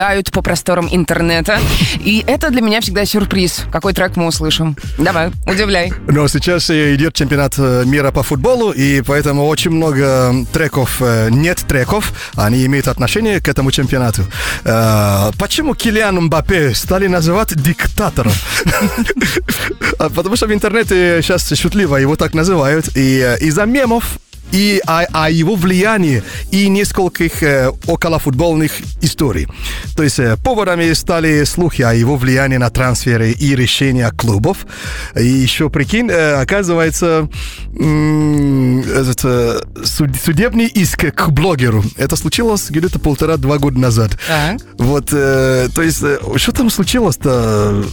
по просторам интернета. И это для меня всегда сюрприз. Какой трек мы услышим? Давай, удивляй. Но сейчас идет чемпионат мира по футболу, и поэтому очень много треков, нет треков, они имеют отношение к этому чемпионату. Почему Килиан Мбаппе стали называть диктатором? Потому что в интернете сейчас шутливо его так называют, и из-за мемов, и о его влиянии и нескольких околофутбольных историй. То есть поводами стали слухи о его влиянии на трансферы и решения клубов. И еще, прикинь, оказывается, судебный иск к блогеру. Это случилось где-то 1,5-2 года назад. Вот, то есть, что там случилось-то?